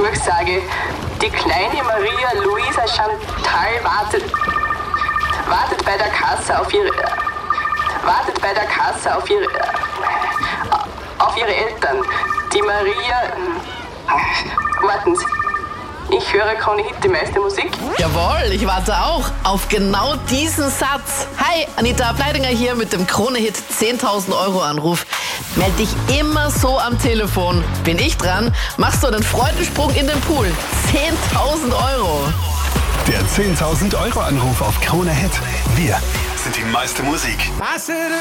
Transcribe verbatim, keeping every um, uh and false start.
Durchsage. Die kleine Maria Luisa Chantal wartet, wartet bei der Kasse auf ihre, wartet bei der Kasse auf ihre, auf ihre Eltern. Die Maria, warten Sie. Ich höre Krone Hit, die meiste Musik. Jawohl, ich warte auch auf genau diesen Satz. Hi, Anita Pleidinger hier mit dem Krone Hit zehntausend Euro Anruf. Meld dich immer so am Telefon. Bin ich dran, machst du einen Freudensprung in den Pool. zehntausend Euro. Der zehntausend Euro Anruf auf Krone Hit. Wir sind die meiste Musik.